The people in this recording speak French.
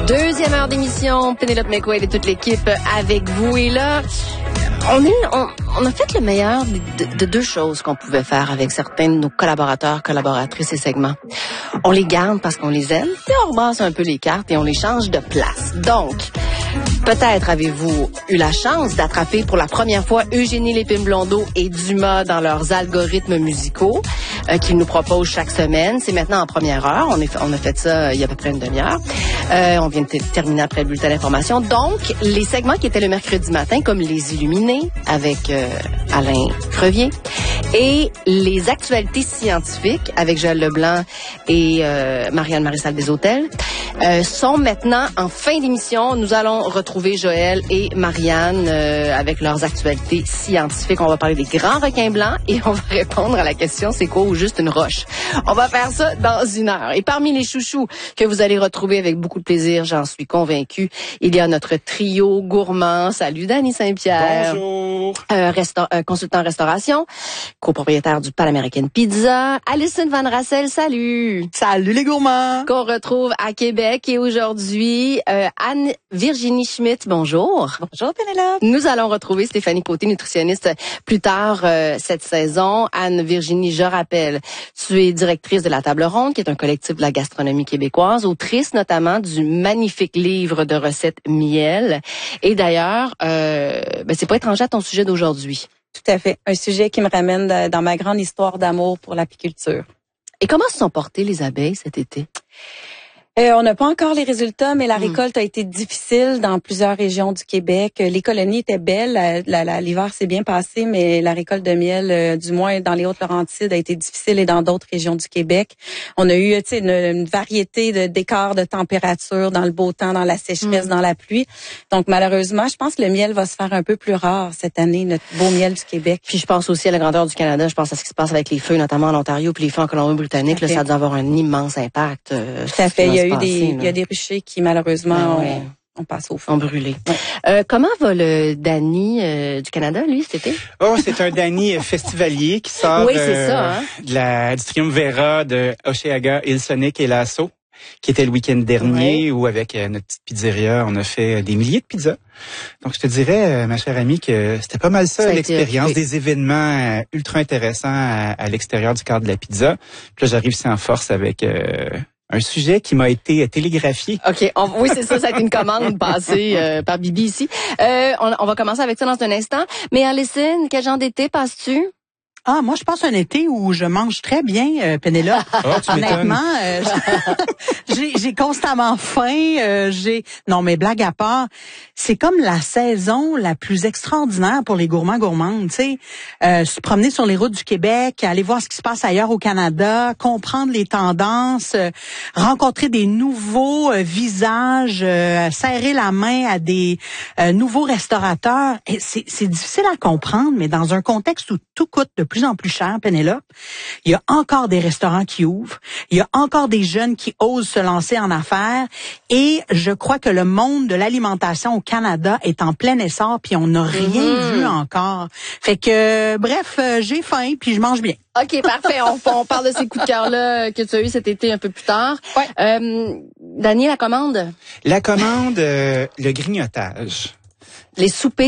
Deuxième heure d'émission, Pénélope McQuaid et toute l'équipe avec vous. Et là, on a fait le meilleur de deux choses qu'on pouvait faire avec certains de nos collaborateurs, collaboratrices et segments. On les garde parce qu'on les aime, et on rebrasse un peu les cartes et on les change de place. Donc, peut-être avez-vous eu la chance d'attraper pour la première fois Eugénie Lépine-Blondeau et Dumas dans leurs algorithmes musicaux qu'ils nous proposent chaque semaine. C'est maintenant en première heure. On a fait ça il y a à peu près une demi-heure. On vient de terminer après le bulletin d'information. Donc, les segments qui étaient le mercredi matin, comme Les Illuminés avec Alain Crevier et les actualités scientifiques avec Joël Leblanc et Marianne Marissal des Hôtels, sont maintenant en fin d'émission. Nous allons retrouver Joël et Marianne avec leurs actualités scientifiques. On va parler des grands requins blancs et on va répondre à la question c'est quoi ou juste une roche. On va faire ça dans une heure. Et parmi les chouchous que vous allez retrouver avec beaucoup de plaisir, j'en suis convaincue, il y a notre trio gourmand. Salut Dany Saint-Pierre. Bonjour. Consultant en restauration, copropriétaire du Pan American Pizza. Alison Van Rassel, salut. Salut les gourmands. Qu'on retrouve à Québec et aujourd'hui, Anne-Virginie Schmitt, bonjour. Bonjour Pénélope. Nous allons retrouver Stéphanie Côté, nutritionniste, plus tard cette saison. Anne-Virginie, je rappelle, tu es directrice de La Table Ronde, qui est un collectif de la gastronomie québécoise, autrice notamment du magnifique livre de recettes Miel. Et d'ailleurs, c'est pas étranger à ton sujet d'aujourd'hui. Tout à fait. Un sujet qui me ramène dans ma grande histoire d'amour pour l'apiculture. Et comment se sont portées les abeilles cet été? On n'a pas encore les résultats, mais la récolte a été difficile dans plusieurs régions du Québec. Les colonies étaient belles, l'hiver s'est bien passé, mais la récolte de miel, du moins dans les Hautes-Laurentides, a été difficile et dans d'autres régions du Québec. On a eu une variété d'écarts de température dans le beau temps, dans la sécheresse, dans la pluie. Donc malheureusement, je pense que le miel va se faire un peu plus rare cette année, notre beau miel du Québec. Puis je pense aussi à la grandeur du Canada, je pense à ce qui se passe avec les feux, notamment en Ontario, puis les feux en Colombie-Britannique. Là, ça a dû avoir un immense impact. Tout à fait. Il y a des ruchers qui, malheureusement, ont passé au feu. Ont brûlé. Ouais. Comment va le Dany du Canada, lui, cet été? Oh, c'est un Dany festivalier qui sort c'est ça, hein? du Triumvirat de Hochelaga, Hillsonic et Lasso, qui était le week-end dernier, où avec notre petite pizzeria, on a fait des milliers de pizzas. Donc, je te dirais, ma chère amie, que c'était pas mal ça l'expérience, des événements ultra intéressants à l'extérieur du cadre de la pizza. Puis là, j'arrive ici en force avec un sujet qui m'a été télégraphié. OK. Oui, c'est ça. Ça a été une commande passée par Bibi ici. On va commencer avec ça dans un instant. Mais Alison, quel genre d'été passes-tu? Ah, moi, je passe un été où je mange très bien, Pénélope. Honnêtement, j'ai constamment faim. Non, mais blague à part, c'est comme la saison la plus extraordinaire pour les gourmandes, tu sais. Se promener sur les routes du Québec, aller voir ce qui se passe ailleurs au Canada, comprendre les tendances, rencontrer des nouveaux visages, serrer la main à des nouveaux restaurateurs. Et c'est difficile à comprendre, mais dans un contexte où tout coûte de plus en plus cher, Pénélope, il y a encore des restaurants qui ouvrent, il y a encore des jeunes qui osent se lancer en affaires et je crois que le monde de l'alimentation au Canada est en plein essor puis on n'a rien vu encore. Fait que, bref, j'ai faim puis je mange bien. OK, parfait. On parle de ces coups de cœur-là que tu as eu cet été un peu plus tard. Ouais. Dany, la commande? La commande, le grignotage. Les soupers